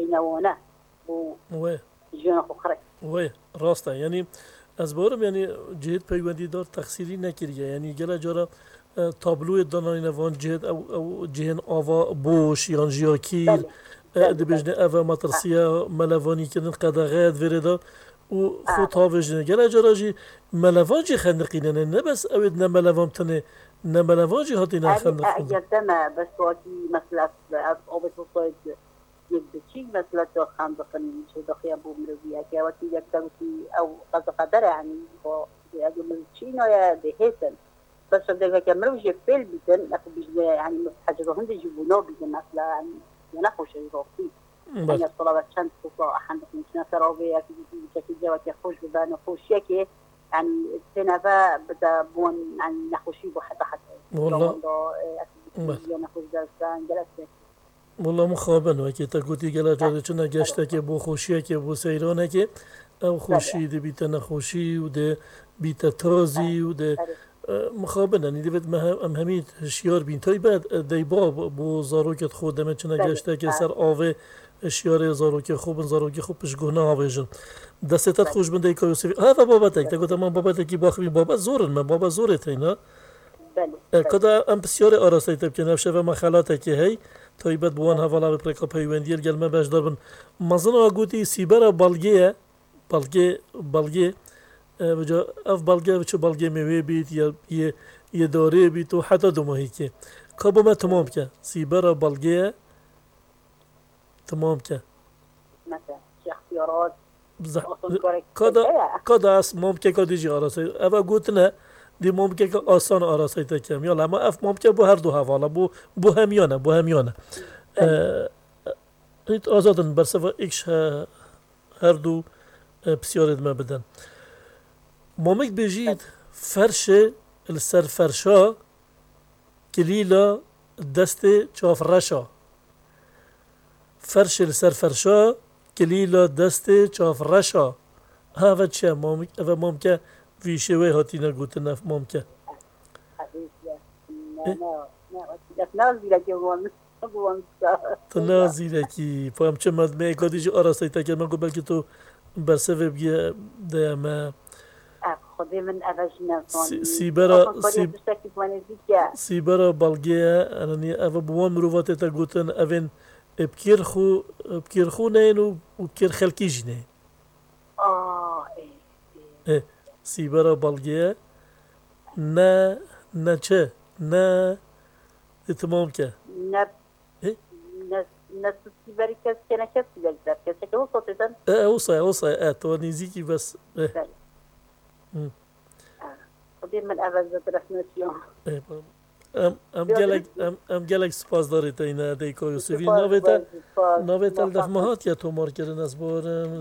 نوانه و جان خوخره وای راسته یعنی از بارم یعنی جهت پیوندی دار تقصیری نکریه یعنی گله جارا تابلوی دانای نوان جهت او جهن آوا بوش یان جیاکیر دبجنه اوا مطرسیا ملوانی کردن قدغت وردا و خود هاوجنه گله جارا جی ملوان جی خندقینه نه بس اوید نه ملوان تنه نه ملوان جی هاتی نه خندقینه یادم بس واقعی مثلا آبت وصاید يبدأ مثلا خندقن شو دخيا بو مروية كواتي يكتبتي أو قدر يعني هو أجمل شيء نويا بهيتن بس بدك كملوا جفيل بيتن أخو بيجي يعني حاجة هندي يجيبونه بيجي مثلا يعني ينخوش يروحي يعني الطلبة كانت تطلع حندق من سنة ترابية كي جوات يخوش ببان خوش يكي يعني السنة بدا بون يعني نخوشي بو حتى والله نخوش درسان جلسة والله مخابن و که تا گویی گله جاده چون نگشته که بو خوشیه که بو سیرانه که او خوشی ده بیت نخوشی و ده بیت تازی و ده مخابن یعنی دیوید ام همین شیار بین تای بعد دیبا بو زاروکت خودمه چون نگشته که سر آوه شیار زاروک خوب زاروک خوب پش گونه آویجن دستت خوش بنده که یوسفی ها و بابتک تا گفتم من بابتکی باخمی بابا زورن من بابا زورت اینا کدا ام بسیار آراسته تب که نفشه و مخالاته که هی تایبت بوان حوالا بپرکا پیوندیل گل ما باشدار بن مزن آگوتی سیبرا بالگیه بالگی وجا اف بالگی وچه بالگی میوه بیت یا یه داره بیت و حتی دو ماهی که کابو ما تمام که سیبرا بالگیه تمام که مثلا اختیارات کدا اس ممکن که دیجی آراسته اوا گوتنه دی ممکن که آسان آراسته تا کم یا لما اف ممکن بو هر دو حوالا بو همیانه ایت آزادن برسوا ایکش هر دو بسیارد ما بدن مامک بجید فرش السر فرشا کلیلا دست چاف رشا فرش السر فرشا کلیلا دست چاف رشا ها چه مامک اوا ممکن ویشوی هاتی نگوتن اف ممکن تنازیره کی پایم چه مدمه کادیجی آراسته تا که من گو بلکه تو برسه بگیه دیمه خودی من اوجنا سیبرا بلگیه اننی اوا بوان مروفات تا گوتن اوین بکیر خو نین و بکیر خلکی جنه سیبرا بلگیه نه چه نه تمام که نه سیبری کس که نکس سیبری در کسی که وصلتن اوصای تو نزدیکی بس خودی من اوجد رسمتیون ام گلک سپاس داری تا اینه دیکا یوسفی نویت الدفمهات یا تو مار کردن از بارم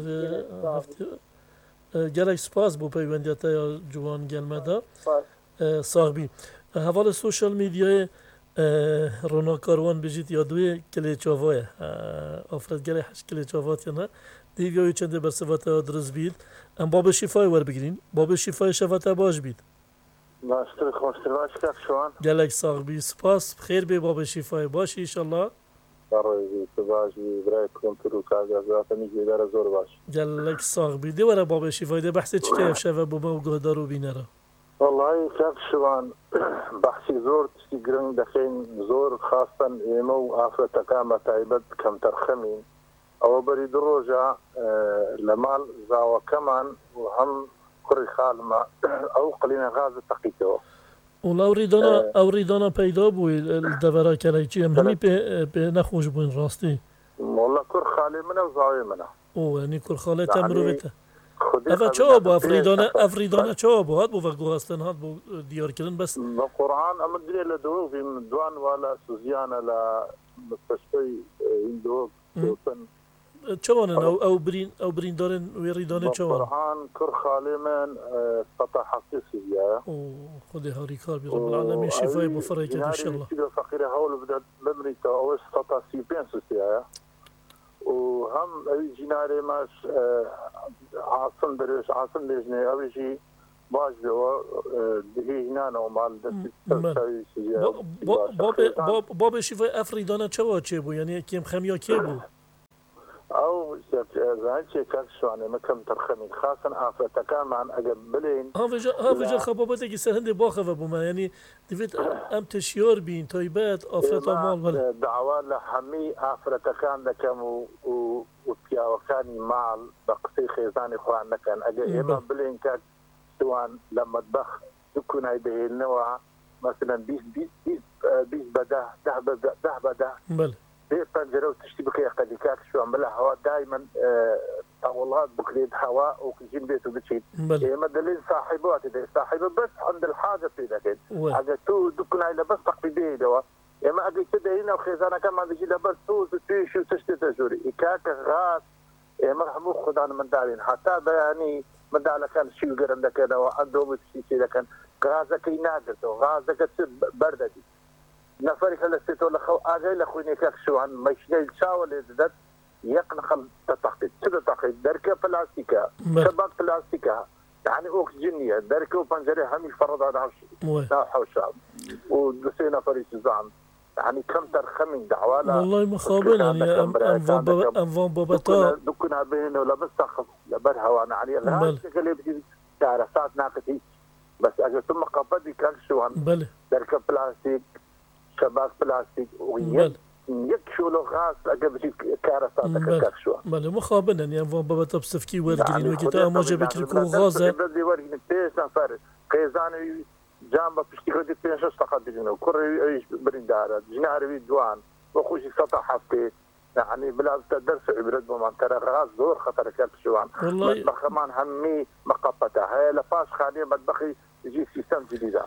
گلک سپاس بو پیوندیت یا جوان گلمه صاحبی حوال سوشال میدیای رونا کاروان بجید یا دوی کلی چاوایه آفرد گلی 8 کلی چاوات یا نه دیویای چنده برسوات درست بید ام باب شفای ور بگیرین باب شفای شفات باش بید باشتر خوشتر باش که شوان گلک صاحبی سپاس خیر به باب شفای باشی انشالله برای باش برای کنترل کاغذات میگی در زور باش گلک صاحبی دی ورا باب شفای ده بحث چی که شفا بو ما گهدارو بینره والله كيف شوان بحثي زور تسيقرن دخين زور خاصة إيمو آفرة كامة تايبت كم ترخمين أو بريد الرجع لمال زاوة كمان وهم كري خالما أو قلينا غاز تقيته ولا أريدنا پیدا بوي الدورة كلايتي همي به نخوش بوين راستي والله كر خالي منه وزاوية منه يعني كر خالي تمروته اول چه آبو افریدانه چه آبو هاد بو وقت هستن هاد بو دیار کردن بس القرآن أما دليل لدوه في دوان ولا سوزيانا لا مستشفي دوه چوانن او برین دارن ویریدانه چوان القرآن كر خالي من سطح حقيقي يا خدي هاري كار برب العالمين شفاء بفرج ان شاء الله كده فقير هول بدأ بمريكا او سطح سيبين سوسيا وهم جناري ماش عاصم بريش عاصم لجني أو شيء باش دوا دهي هنا ومال باب شفاء افریدانه چه بو یعنی کیم خمیا کی بو او زانچه کاکشوانه مکم ترخمی خاصن آفرتکان من اگر بلین هاوجا خبابتێکی سەر هەندێک باخەوە بوومە ینی دەبێت ئەم تشیار بین تایبەت ئافرەتە ماڵ بەڵێ داوا لە هەمووی ئافرەتەکان دەکەم و پیاوەکانی ماڵ بە قسەی خێزانی خوان نەکەن ئەگەر ئێمە بلین کات سوان لە مەتبەخ دوکونای دەهێننەوە مثلا 20 بەدە 10 بەدە بێ پەنجەرە و تشتی بکەی قەدی کاکشوان بلا هەوا دایمەن تەوڵات بکرێت هەوا ئۆکسجین بێت و بچیت ئێمە دەلێن صاحبواتی دەی صاحبە بەس عند الحاجە پێ دەکەیت ئەگەر تو دوکونای لە بەس تەقی بێیتەوە ئێمە ئەگەی چ دەهینە و خێزانەکەمان دەژی لەبەر سوز و توێش و تشتێتە ژووری ئیکاکە غاز ئێمە هەموو خوددان منداڵین هەتا بەیانی منداڵەکان شیل گەرم دەکەنەوە ئەندۆم تشتی چێ دەکەن غازەکەی ناگرتەوە غازەکە چ بەردەدی نفرك هلا ستو لخو اجي لخويني كاكشوان مشني الشاو اللي دت يقنخل تتقيد شنو تقيد دركه بلاستيكا شباك بلاستيكا يعني اوكسجينيه دركه وبنجري هم يفرض على حوشاب ودسينا فريق زعم يعني كم ترخمين دعوانا والله مخابل يعني ام بابتا دكنا بينه ولا بس لبرها وانا يعني هذا اللي بيجي كارثات ناقتي بس اجل ثم قبضي كاكشوان دركه بلاستيك شباك بلاستيك يكشولو غاز اگر بشید کارستان تکشوا بله مخابن يعني ام بابتا بسفكي ورجرين وقت اما جابت لكم غازه بدي ورجين 5 نفر قيزاني جنب بتشتغل 5 فقط بيجنوا كل برنداره جناري دوان وخوش سطح حفتي يعني بلا درس عبرت بما ترى غاز زور خطر كاكشوان والله كمان همي مقبته هاي لفاش خاليه مطبخي يجي سيستم جديد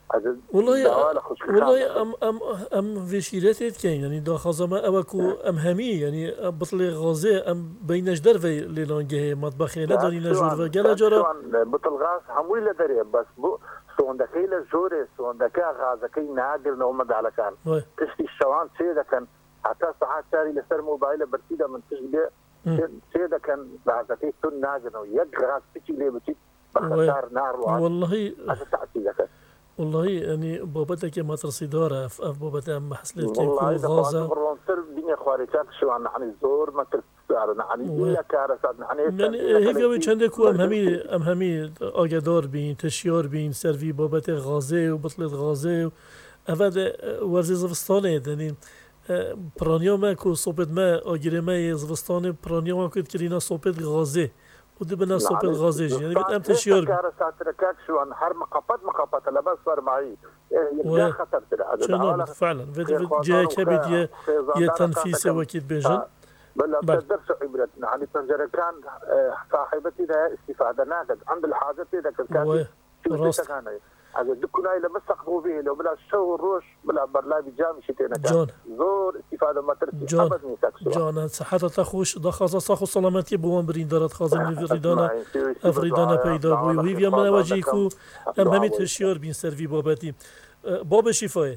والله ام فيشيراتت كاين يعني دا خازما اوكو ام همي يعني بطل غازي ام بينش درفي ليلانجه مطبخي لا داري نجور وقال جرا بطل غاز هموي لا دري بس بو سوندكي لا جوري سوندكا غازكي نادر نومد على كان تشتي الشوان سيده كان حتى ساعات شاري لسر موبايل برتيده من تشبيه سيده كان غازكي تن نادر ويد غاز تشي لي بتي بخسار نار والله تعطيك والله يعني بابتك ما ترصي داره في بابتها ما حصلت والله غازه الدنيا خواريتك شو عن الزور ما ترصارنا عن إلا كارثات يعني هيك يوم عندك ام همي آگدار بين تشيار بين سروي بابت غازه وبطلت غازه افاد ورزي زفستانه يعني برانيوما كو صوبت ما آگيره ما زفستانه برانيوما كو كرينا صوبت غازه ودبنا صوب الغازيج يعني قلت امتى شيور كارثات تركاك شو عن حرم مقبط لبس صار معي يا خطر هذا فعلا جاي كبد يا تنفيس وكيد بيجن بلا تقدرش عبرت يعني تنجر كان صاحبتي ده استفاده ناقد عند الحاجه ذاك كان راس هذا دكنا الى مسقبوا به لو بلا شو الروش بلا برنامج جامي شتينا جون زور استفاده ما ترسي ابدا جون صحتها تخوش دخل صاخو سلامتي بوان برين دارت خازن فريدانا افريدانا پیدا بو وی من واجيكو ام همي تشيور بين سروي بابتي باب شفاي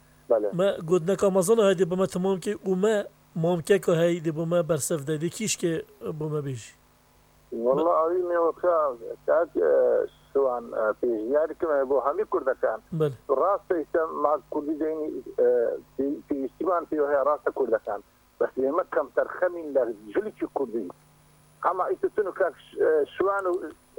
ما قلنا كامازون هادي بما تمام كي وما ممكن که هایده بوما برسف داده کیش که بوما بیشی والله عظيم وكا كاد سواء بيجيار كما بو همي كردكان راس مع كردين في استبان فيه راس كردكان بس لما كم ترخمين لجلك كردي اما ايتتنو كاك شوان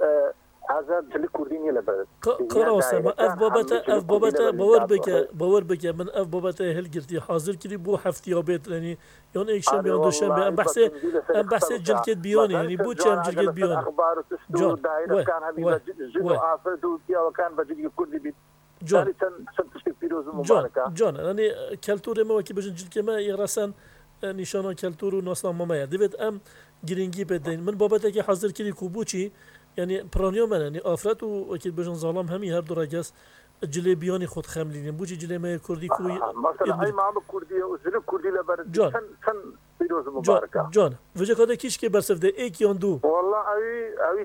عذاب جلك كردين لبلد قراصه ما اف بابتا باور بك من اف بابتا هل قلتي حاضر كلي بو حفتيابات يعني يون ايك شنبه يون دوشنبه ام بحث جلكت بيوني يعني بو كم جلكت بيوني اخبار تستو دايره كان هبي جلو افرد وكان بجلي كردي بيت جون سنتشتي فيروز مباركه جون يعني كالتور ما وكي بجن جلك ما يرسن نشانه كالتور وناصلا ما ديفيد ام جرينجي بدين من بابتا كي حاضر كلي كوبوچي يعني برانيو من يعني افراد واكيد بجن ظلام همي هر درجاس جليبياني خود خملين بوجي جلي ما كردي كوي مثلا هاي ما كردي وزل كردي لبرد سن فيروز مباركه جون وجه كده كيش كي برسف ده ايك يوندو والله اوي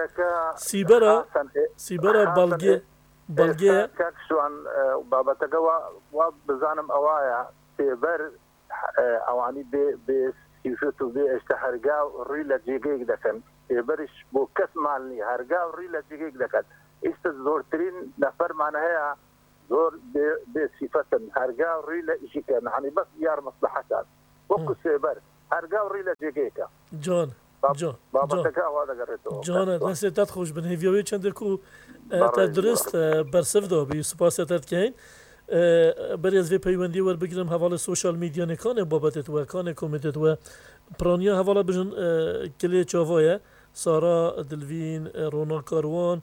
سيبرا بلغي كاكشوان بابا تقوا وبزانم اوايا سيبر اواني بي سيفتو بي اشتهرقا ريلا جيجيك دكن برش بو كس مالني هرقا وريلا جيجيك دكت است زورترين نفر معناها زور بصفة هرقا وريلا إشي كان يعني بس يار مصلحتها وكو سيبر هرقاوري لجيكيكا جان جان بابا جان تكا وهذا قريته جان دستت خوش بن هیوی چند کو تدرست برسف دا بی سپاست کین بری از وی پیوندی ور بگیرم حواله سوشال میدیا نکانه بابت و کانه کمیته و پرانیا حواله بجن کلی چاوایه سارا دلوین رونا کاروان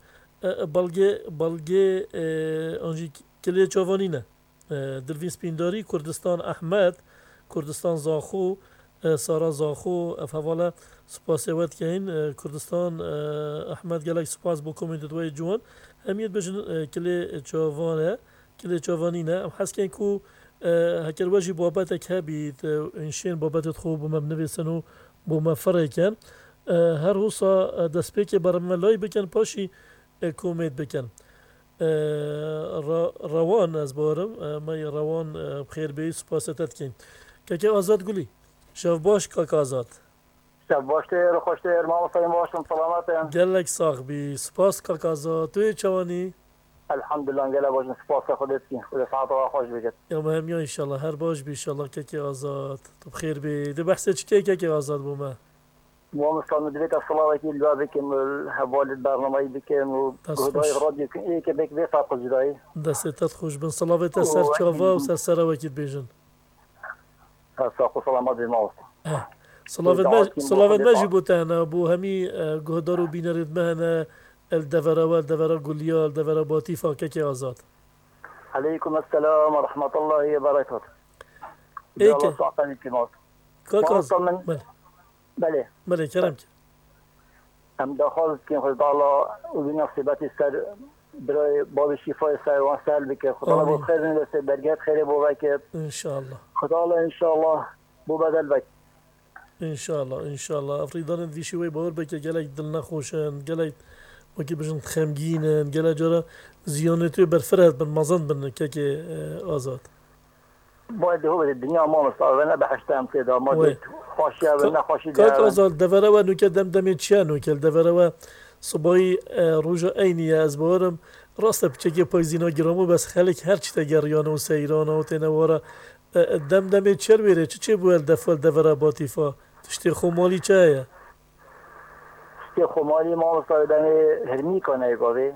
بلگه آنجی کلی چاوانی نه دلوین سپینداری کردستان احمد کردستان زاخو سارا زاخو حواله سپاسیوت کین کردستان احمد گلک سپاس با کمیته و جوان همیت بجن کلی چاوانه کلی چاوانی نه حس کن کو هکر وجی بابت کبید انشین بابت خوب مبنویسن و با مفره کن هر حوصا دست پیک برام لای بکن پاشی کومید بکن روان از بارم ما روان بخیر بی سپاستت کن که آزاد گلی شف باش که آزاد شف باش تیر خوش تیر ما وصلیم باشم سلامت گلک ساق بی سپاس که آزاد توی چوانی الحمدلله گله باشم سپاس خودت کی خود ساعت و خوش بگید یا مهم یا انشالله هر باش بی انشالله که آزاد تو بخیر بی ده بحث چی که آزاد بومه ما مثلا مدرك الصلاة كي الباب بكم الحوال البرنامج بكم وهداي راديو كي كي بك بيفاق جداي دستت خوش بن صلاة سر چاوا و سر سر وکید بیجن ساقو سلامات الموت صلاة ماجي بوتانا بو همي گهدارو بینرد مهنا الدفرة قليا الدفرة باطيفة كي آزاد عليكم السلام ورحمة الله وبركاته ايكا كاكاز بله بله کرم که هم داخل که خدا الله و بنصیبت سر برای باب شفای سروان سر بکه خدا الله خیر نرسه برگت خیر بوکه ان شاء الله خدا الله ان شاء الله بو بدل بک ان شاء الله افریدان دی شوی باور بکه گلک دل نخوشن گلک وکی بجن خمگینن گلک جرا زیانتی برفرد بن مزن بن که آزاد باید هو الدنيا ما مصار انا بحشتهم كده ما خاشيه ولا خاشيه كاك ازال دفره و نو کدم دم چانو کل دفره و صبای روزا عینی از بارم راست بچه پایزینا گرامو بس خلک هر چی تگریان و سیران و تنوارا دم چر بیره چه بول دفل دفره باطیفا تشتی خمالی چه تشتی خمالی ما مصار دم هرمیکا نگاوه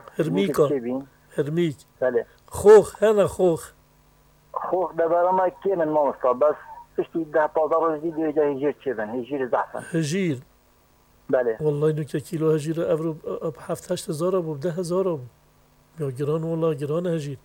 هرمیک بله خوخ هنه خوخ خوخ دفره ما کی من ما مصار بس تشتي ده بازار جديد يجي هجير كذا هجير زعفان هجير بله والله انه كيلو هجير افرو ب 7000 ابو ب 10000 يا جيران والله جيران هجير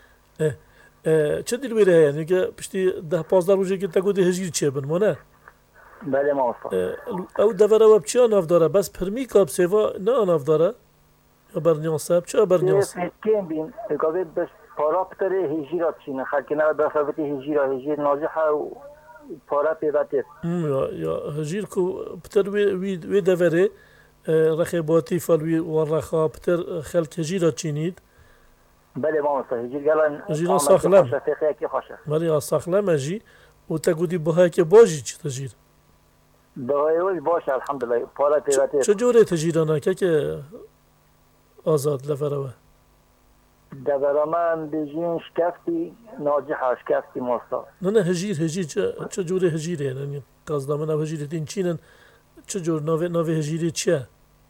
چه دل ویره یعنی که پشتی 10-15 روزه که تا گودی هجیر چه بن مونه بله ما مصطفى او دفره و بچه آناف داره بس پرمی کاب سیوا نه آناف داره یا برنیاسه چه برنیاسه کم بین اگه بس پارا بتره هجیرات چینه خلکی نه دفعه هجیر ناجحه و پارا پیوته یا هجیر کو بتر وی دفره رخیباتی فلوی و رخا بتر خلک هجیرات چینید بله ما مصطفى هجیر قالن هجیر ساخلم شفیقی کی خوشه بله ساخلم هجی و تا گودی بهای که باجی چی تجیر بهای باشه الحمدلله پارا پیوته چجوره تجیرانه که آزاد لفروه دفره من بجین شکفتی ناجحه شکفتی مصطفى نه هجیر چجوره هجیره یعنی قصد من او هجیره دین چینن چجور نوه هجیره چیه؟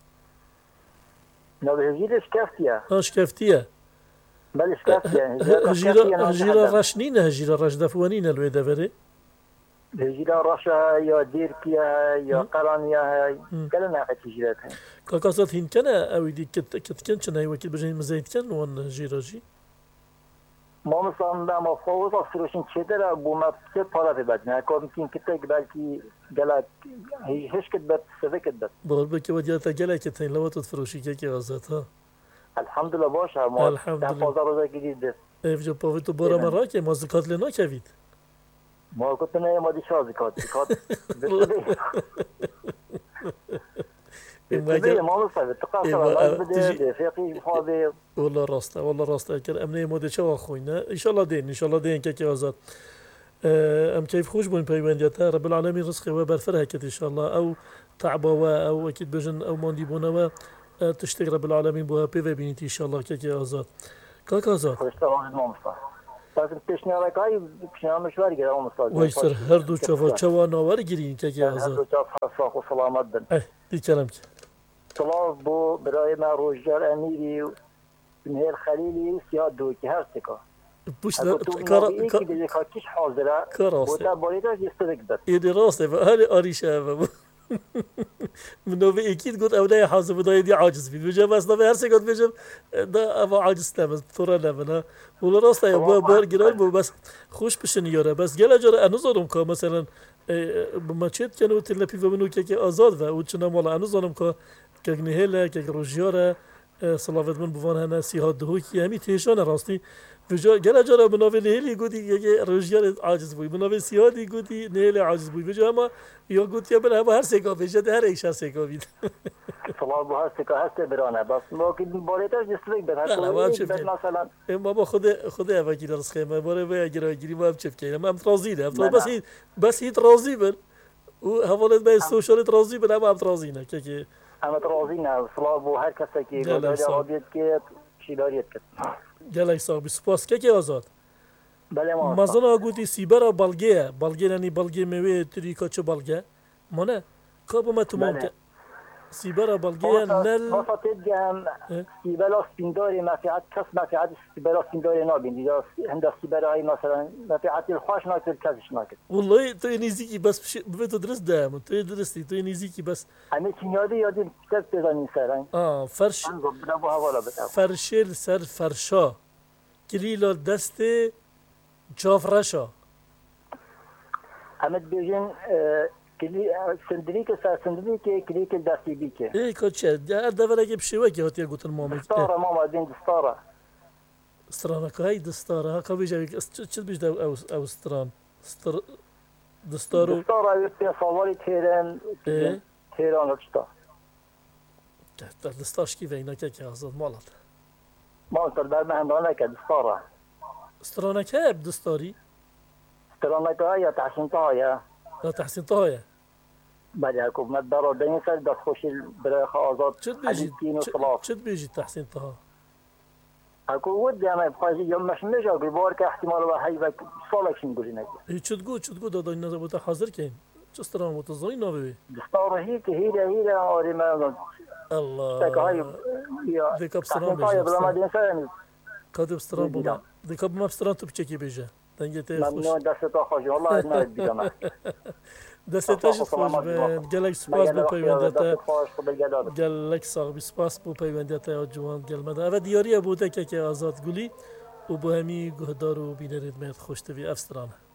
نوه هجیره شکفتیه شکفتیه بله شکفتیه هجیره رش نینه هجیره رش دفوانینه لوی دفره هجیره رشه یا دیرکیه یا قرانیه کلا نقد هجیرت هست کاکاسات هین کنه اویدی کت کن چنه وکیل بجین مزید کن وان هجیره جی ما مثلا ما فوز اصلشون چه داره بومت چه پارا بدن که ممکن که بلکی گلک هیچ کد بد سوی کد بد بار بکی ودیات گلک تین لوات فروشی که آزاد ها الحمدلله باشه ما در 15 روزه گیرید ایوجا پاوی تو بارا من را که ما زکات لینا کوید ما گفت نه ما دیشا زکات ما مصطفى تقاطع بده فيقي هذا والله راسته اگر امنه ماده چه خوینه ان شاء الله دین که آزاد ام كيف خوش بون پیوندیتا رب العالمین رزق و برفره کت ان شاء الله او تعبا و او اكيد بجن او ماندی بونه و تشتغل رب العالمین بو پی و بینیت ان شاء الله که آزاد کاک آزاد پس پیشنهاد مشوار گرام استاد وای سر هر دو چوا ناور گیرین که آزاد هر دو صاحب و سلامت بن دی کلام که طلاق بو برای ما روزگار امیری و نهر خلیلی و سیاد دو که هر سکا پوش کار کیش حاضره کاراسته بوده استدک بد ایدی راسته و هر آریشه و منو به اکید گفت اولای حاضر بودای دی عاجز بید بجام اصلا به هر سکات بجام دا اما عاجز نمید طورا نمید ولی راسته با بار گرال بو بس خوش بشن یاره بس گل اجاره انوزارم که مثلا بمچید کنو تلپی و منو که آزاد و او چنان مالا انوزارم که نهله که روزیاره صلوات من بوان هنه سیاه دهو که همی تیشان راستی وجا گل جارا مناوی نهلی گودی که روزیار عاجز بوی مناوی سیادی گودی نهل عاجز بوی وجا اما یا گودی ابن هر سکا بجد هر ایشا سکا بید صلوات بو هر سکا هست برانه بس ممکن باریتاش جستوی بد هر مثلا اما با خود اوکی درس خیمه باره به اگراگیری ما هم چف کنیم هم ترازی نه بس هیت رازی بن و حوالت به سوشالت رازی بن هم ترازی نه که اما ترازی نه صلوات بو هر کسی که گذاری عادیت که شیداریت کد گلای صاحب سپاس که آزاد بله ما مازن گویی سیبرا بالگه یعنی بالگه میوه تریکا چه بالگه مانه کابو ما تو مانته سیبرا بالگه نل وسطت جام سیبلا سپینداری مفیعت کس مفیعت سیبلا سپینداری نابین دیگه هند سیبرای مثلا مفیعت الخواش ناکل کسش ناکل والله تو نزیکی بس بتو درست دام تو درستی تو نزیکی بس همه چی یادی کتاب بزنین سران فرشل سر فرشا کلیلا دست جافرشا همه بیشتر کلی سندریک سر سندریک کلیک دستی بیکه ای کچه در دوره که بشوی که هاتی گوتن مامی دستاره ماما دین دستاره استرانه که های دستاره ها کبی جایی چه بیشتر او استران دستارو دستاره سواری تهران رشتا دستاش کی وینا که آزاد مالت ما در من هم که دستاره استرانه که دستاری استرانه که یا تحسین تایا لا تحسين طاية بله حکومت برای دنیا سر دست خوشی برای آزاد چد بیجی تحسین طاها حکومت دیامه بخواهی یا مش اگر بار که احتمال و حی و سالکشون گوری نگه چد گو دادای نظر بوده حاضر کن چستران متظایی نابوی دستاره هیره آری من الله تکایی دیکا بستران بیجی دیکا بما بستران تو بچکی بیجه ممنون دستتا خوش والله نه دیدم دستتاش خوش بن گلک سپاس بو پیوندیتا گلک صاحب سپاس بو پیوندیتا جوان گلمدا و دیاری بوده که آزاد گلی و بو همی گهدار و بینرید مید خوشتوی افسترانه